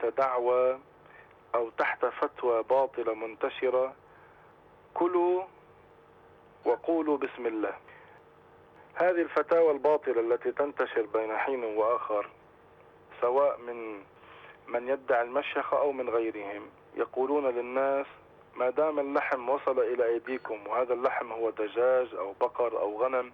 دعوة أو تحت فتوى باطلة منتشرة: كلوا وقولوا بسم الله. هذه الفتاوى الباطلة التي تنتشر بين حين وآخر، سواء من يدعي المشيخة أو من غيرهم، يقولون للناس: ما دام اللحم وصل إلى أيديكم، وهذا اللحم هو دجاج أو بقر أو غنم،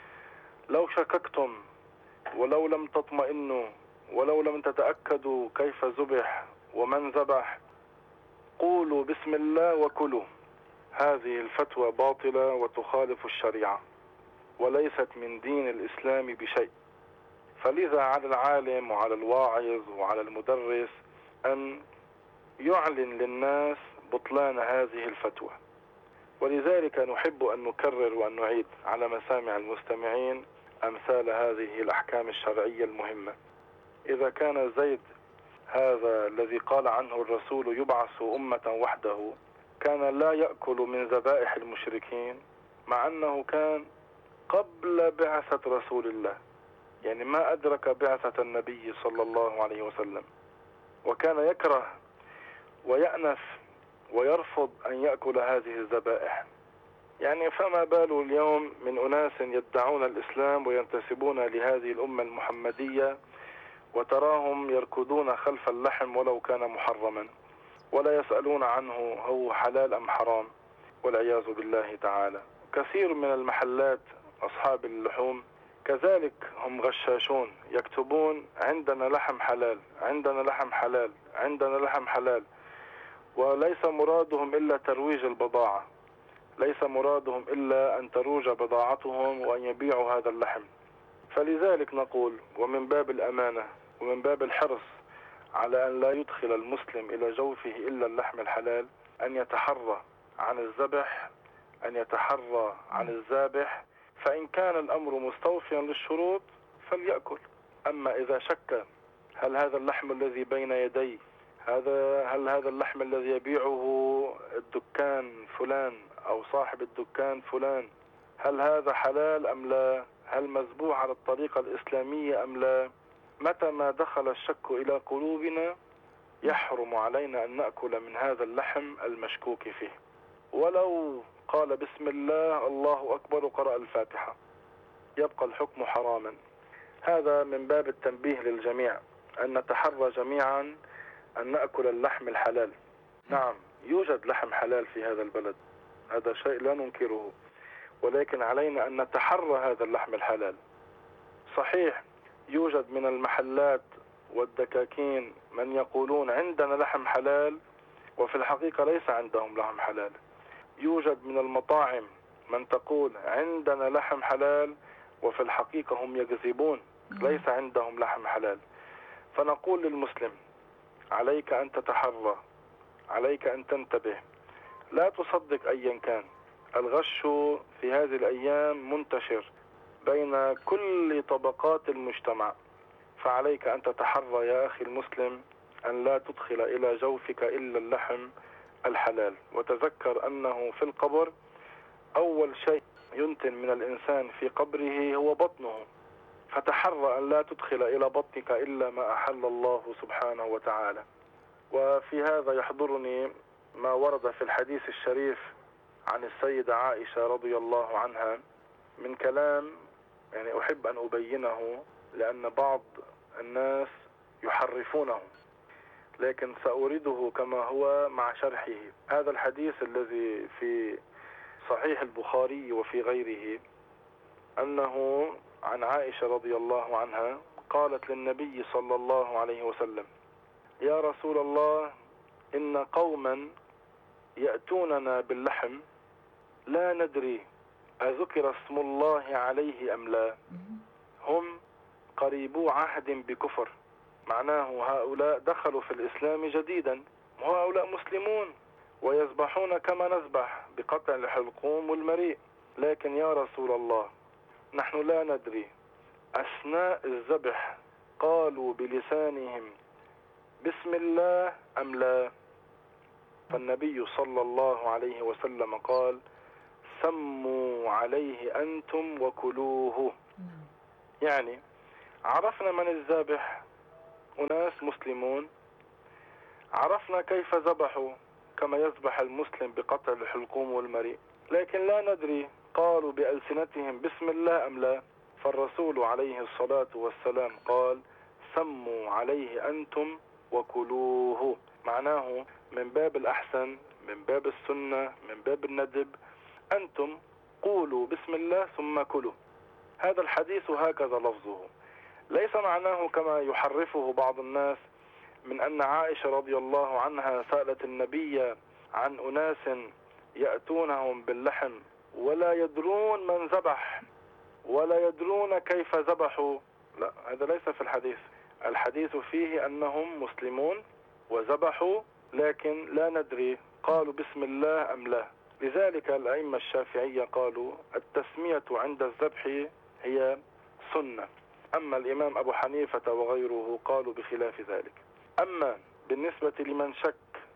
لو شككتم ولو لم تطمئنوا ولو لم تتأكدوا كيف ذبح ومن ذبح، قولوا بسم الله وكلوا. هذه الفتوى باطلة وتخالف الشريعة وليست من دين الإسلام بشيء. فلذا على العالم وعلى الواعظ وعلى المدرس أن يعلن للناس بطلان هذه الفتوى. ولذلك نحب أن نكرر وأن نعيد على مسامع المستمعين أمثال هذه الأحكام الشرعية المهمة. إذا كان زيد هذا الذي قال عنه الرسول يبعث أمة وحده كان لا يأكل من ذبائح المشركين، مع أنه كان قبل بعثة رسول الله، يعني ما أدرك بعثة النبي صلى الله عليه وسلم، وكان يكره ويأنف ويرفض أن يأكل هذه الذبائح. يعني فما بال اليوم من أناس يدعون الإسلام وينتسبون لهذه الأمة المحمدية، وتراهم يركضون خلف اللحم ولو كان محرما، ولا يسألون عنه هو حلال أم حرام، والعياذ بالله تعالى. كثير من المحلات أصحاب اللحوم كذلك هم غشاشون، يكتبون: عندنا لحم حلال، عندنا لحم حلال، عندنا لحم حلال، وليس مرادهم إلا ترويج البضاعة، ليس مرادهم إلا أن تروج بضاعتهم وأن يبيعوا هذا اللحم. فلذلك نقول، ومن باب الأمانة ومن باب الحرص على أن لا يدخل المسلم إلى جوفه إلا اللحم الحلال، أن يتحرى عن الذبح، أن يتحرى عن الذابح، فإن كان الأمر مستوفيا للشروط فليأكل. أما إذا شك هل هذا اللحم الذي بين يدي هل هذا اللحم الذي يبيعه الدكان فلان أو صاحب الدكان فلان هل هذا حلال أم لا، هل مذبوح على الطريقة الإسلامية أم لا، متى ما دخل الشك إلى قلوبنا يحرم علينا أن نأكل من هذا اللحم المشكوك فيه، ولو قال بسم الله الله أكبر وقرأ الفاتحة يبقى الحكم حراما. هذا من باب التنبيه للجميع أن نتحرى جميعا أن نأكل اللحم الحلال. نعم، يوجد لحم حلال في هذا البلد، هذا شيء لا ننكره، ولكن علينا أن نتحرى هذا اللحم الحلال. صحيح يوجد من المحلات والدكاكين من يقولون عندنا لحم حلال وفي الحقيقة ليس عندهم لحم حلال. يوجد من المطاعم من تقول عندنا لحم حلال وفي الحقيقة هم يكذبون، ليس عندهم لحم حلال. فنقول للمسلم: عليك أن تتحرى، عليك أن تنتبه، لا تصدق أيا كان. الغش في هذه الأيام منتشر بين كل طبقات المجتمع، فعليك أن تتحرى يا أخي المسلم أن لا تدخل إلى جوفك إلا اللحم الحلال. وتذكر أنه في القبر أول شيء ينتن من الإنسان في قبره هو بطنه، فتحرى أن لا تدخل إلى بطنك إلا ما أحل الله سبحانه وتعالى. وفي هذا يحضرني ما ورد في الحديث الشريف عن السيدة عائشة رضي الله عنها من كلام يعني أحب أن أبينه، لأن بعض الناس يحرفونه، لكن سأورده كما هو مع شرحه. هذا الحديث الذي في صحيح البخاري وفي غيره، أنه عن عائشة رضي الله عنها قالت للنبي صلى الله عليه وسلم: يا رسول الله، إن قوما يأتوننا باللحم لا ندري أذكر اسم الله عليه أم لا، هم قريبو عهد بكفر، معناه هؤلاء دخلوا في الإسلام جديدا، وهؤلاء مسلمون ويذبحون كما نذبح بقطع الحلقوم والمريء، لكن يا رسول الله نحن لا ندري أثناء الذبح قالوا بلسانهم بسم الله أم لا. فالنبي صلى الله عليه وسلم قال: سموا عليه أنتم وكلوه. يعني عرفنا من الذابح، أناس مسلمون عرفنا كيف ذبحوا كما يذبح المسلم بقطع الحلقوم والمريء، لكن لا ندري قالوا بألسنتهم بسم الله أم لا. فالرسول عليه الصلاة والسلام قال سموا عليه أنتم وكلوه، معناه من باب الأحسن، من باب السنة، من باب الندب، أنتم قولوا بسم الله ثم كلوا. هذا الحديث هكذا لفظه، ليس معناه كما يحرفه بعض الناس من أن عائشة رضي الله عنها سألت النبي عن أناس يأتونهم باللحم ولا يدرون من ذبح ولا يدرون كيف ذبحوا. لا، هذا ليس في الحديث. الحديث فيه أنهم مسلمون وذبحوا، لكن لا ندري قالوا بسم الله أم لا. لذلك الأئمة الشافعية قالوا التسمية عند الذبح هي سنة، أما الإمام أبو حنيفة وغيره قالوا بخلاف ذلك. أما بالنسبة لمن شك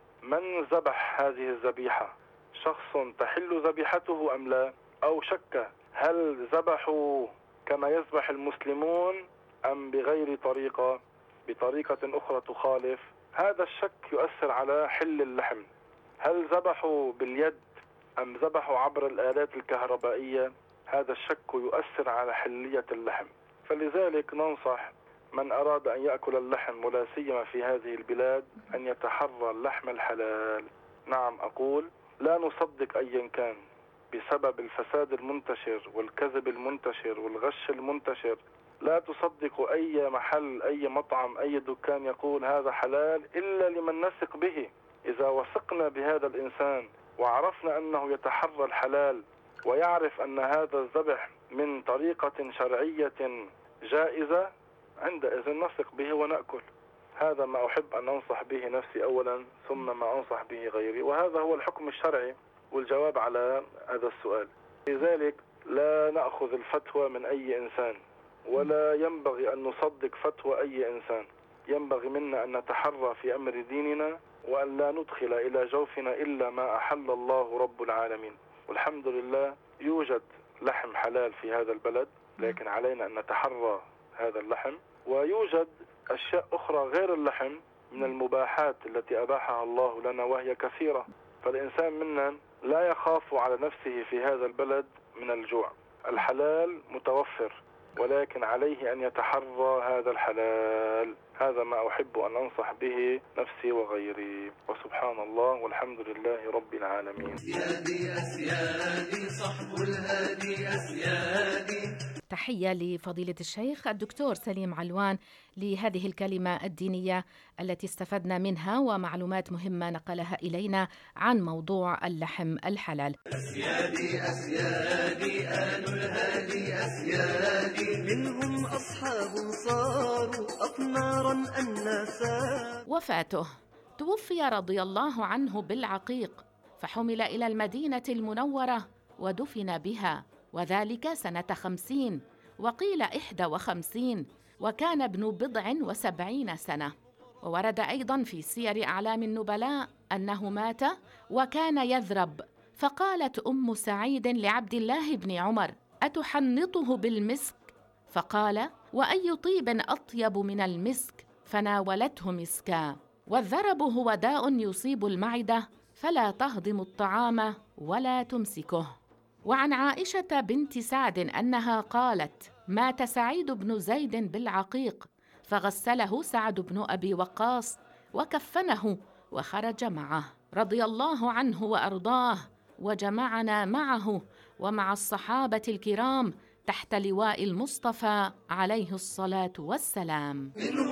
من ذبح هذه الذبيحة، شخص تحل ذبيحته أم لا، أو شك هل ذبحوا كما يذبح المسلمون أم بغير طريقة، بطريقة أخرى تخالف، هذا الشك يؤثر على حل اللحم. هل ذبحوا باليد أم ذبحوا عبر الآلات الكهربائية، هذا الشك يؤثر على حلية اللحم. فلذلك ننصح من أراد أن يأكل اللحم ولا سيما في هذه البلاد أن يتحرى اللحم الحلال. نعم أقول لا نصدق أيا كان بسبب الفساد المنتشر والكذب المنتشر والغش المنتشر. لا تصدق أي محل، أي مطعم، أي دكان يقول هذا حلال إلا لمن نثق به. إذا وثقنا بهذا الإنسان وعرفنا أنه يتحرى الحلال ويعرف أن هذا الذبح من طريقة شرعية جائزة، عندئذ نثق به ونأكل. هذا ما أحب أن أنصح به نفسي أولا، ثم ما أنصح به غيري، وهذا هو الحكم الشرعي والجواب على هذا السؤال. لذلك لا نأخذ الفتوى من أي إنسان، ولا ينبغي أن نصدق فتوى أي إنسان. ينبغي منا أن نتحرى في أمر ديننا وأن لا ندخل إلى جوفنا إلا ما أحل الله رب العالمين. والحمد لله يوجد لحم حلال في هذا البلد، لكن علينا أن نتحرى هذا اللحم. ويوجد أشياء أخرى غير اللحم من المباحات التي أباحها الله لنا وهي كثيرة، فالإنسان منا لا يخاف على نفسه في هذا البلد من الجوع. الحلال متوفر، ولكن عليه أن يتحرى هذا الحلال. هذا ما أحب أن أنصح به نفسي وغيري، وسبحان الله والحمد لله رب العالمين. أسيادي أسيادي صحب الهادي أسيادي. تحية لفضيلة الشيخ الدكتور سليم علوان لهذه الكلمة الدينية التي استفدنا منها ومعلومات مهمة نقلها إلينا عن موضوع اللحم الحلال. أسيادي أسيادي آل الهادي أسيادي، منهم أصحاب صاروا أقمارا أناسا. وفاته، توفي رضي الله عنه بالعقيق، فحمل إلى المدينة المنورة ودفن بها، وذلك سنة 50 وقيل 51، وكان ابن 79 سنة. وورد أيضاً في سير أعلام النبلاء أنه مات وكان يذرب، فقالت أم سعيد لعبد الله بن عمر: أتحنطه بالمسك؟ فقال: وأي طيب أطيب من المسك؟ فناولته مسكا. والذرب هو داء يصيب المعدة، فلا تهضم الطعام ولا تمسكه. وعن عائشة بنت سعد أنها قالت: مات سعيد بن زيد بالعقيق، فغسله سعد بن أبي وقاص وكفنه وخرج معه رضي الله عنه وأرضاه، وجمعنا معه ومع الصحابة الكرام تحت لواء المصطفى عليه الصلاة والسلام.